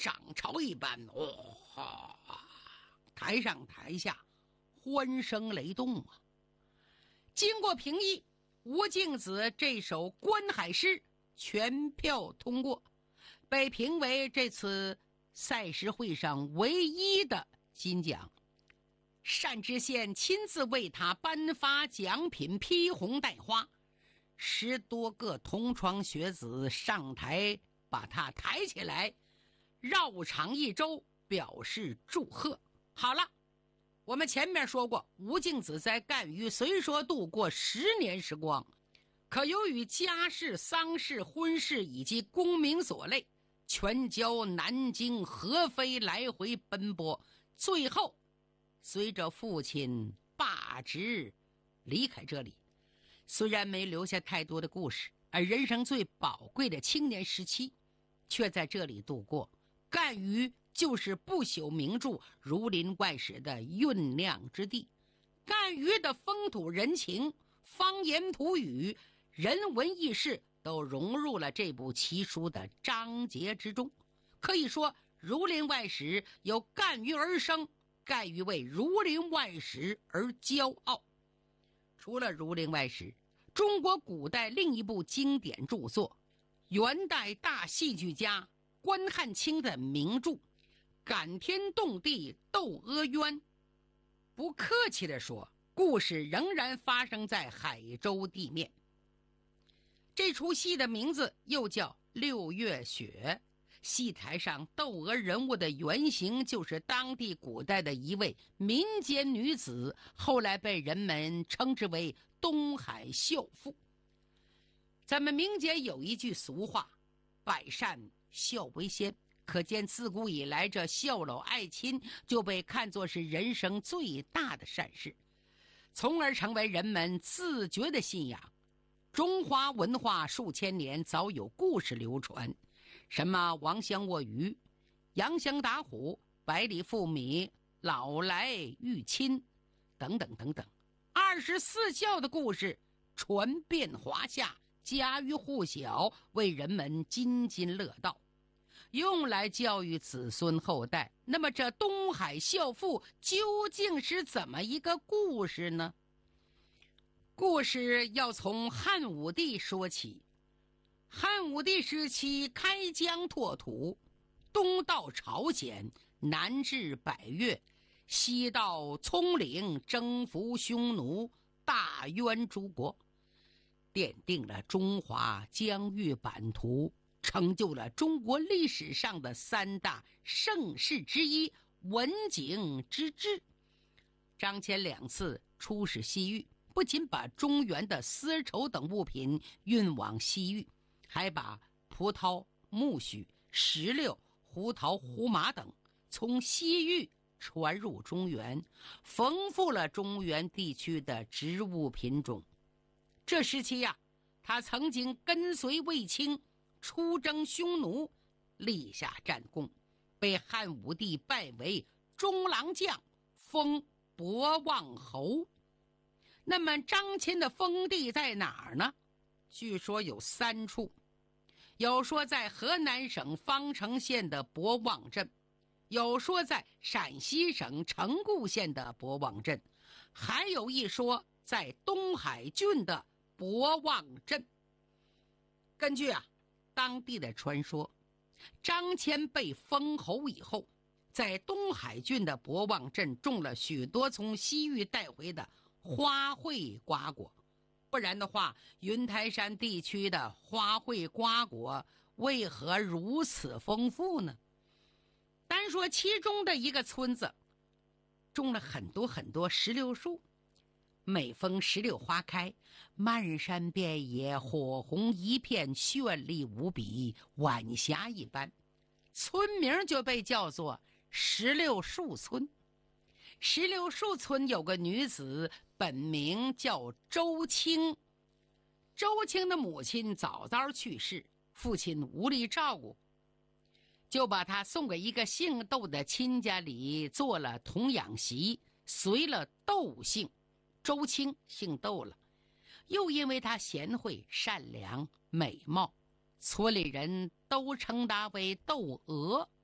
涨潮一般，哇，台上台下欢声雷动啊！经过评议，吴敬梓这首观海诗全票通过，被评为这次赛诗会上唯一的金奖。单知县亲自为他颁发奖品，披红戴花，10多个同窗学子上台把他抬起来，绕场一周表示祝贺。好了，我们前面说过，吴敬梓在赣榆虽说度过10年时光，可由于家事、丧事、婚事以及功名所累，全交南京、合肥来回奔波，最后随着父亲罢职离开这里。虽然没留下太多的故事，而人生最宝贵的青年时期却在这里度过。赣榆就是不朽名著《儒林外史》的酝酿之地，赣榆的风土人情、方言土语、人文轶事都融入了这部奇书的章节之中。可以说，《儒林外史》由赣榆而生，赣榆为《儒林外史》而骄傲。除了《儒林外史》，中国古代另一部经典著作，元代大戏剧家关汉卿的名著《感天动地窦阿冤》。不客气地说，故事仍然发生在海州地面。这出戏的名字又叫《六月雪》，戏台上窦娥人物的原型就是当地古代的一位民间女子，后来被人们称之为东海秀妇。咱们民间有一句俗话，百善孝为先，可见自古以来这孝老爱亲就被看作是人生最大的善事，从而成为人们自觉的信仰。中华文化数千年早有故事流传，什么王乡卧鱼、杨香打虎、百里赴米、老来遇亲等等等等，24孝的故事传遍华夏，家喻户晓，为人们津津乐道，用来教育子孙后代。那么这东海孝妇究竟是怎么一个故事呢？故事要从汉武帝说起。汉武帝时期开疆拓土，东到朝鲜，南至百越，西到葱岭，征服匈奴，大渊诸国，奠定了中华疆域版图，成就了中国历史上的3大盛世之一——文景之治。张骞2次出使西域，不仅把中原的丝绸等物品运往西域，还把葡萄、苜蓿、石榴、胡桃、胡麻等从西域传入中原，丰富了中原地区的植物品种。这时期呀，他曾经跟随卫青出征匈奴，立下战功，被汉武帝拜为中郎将，封博望侯。那么张骞的封地在哪儿呢？据说有3处，有说在河南省方城县的博望镇，有说在陕西省成固县的博望镇，还有一说在东海郡的博望镇。根据当地的传说，张骞被封侯以后，在东海郡的博望镇种了许多从西域带回的花卉瓜果，不然的话，云台山地区的花卉瓜果为何如此丰富呢？单说其中的一个村子种了很多很多石榴树，每逢石榴花开，漫山遍野火红一片，绚丽无比，晚霞一般，村名就被叫做石榴树村。石榴树村有个女子，本名叫周青。周青的母亲早早去世，父亲无力照顾，就把她送给一个姓窦的亲家里做了童养媳，随了窦姓。周青姓窦了，又因为她贤惠、善良、美貌，村里人都称她为窦娥。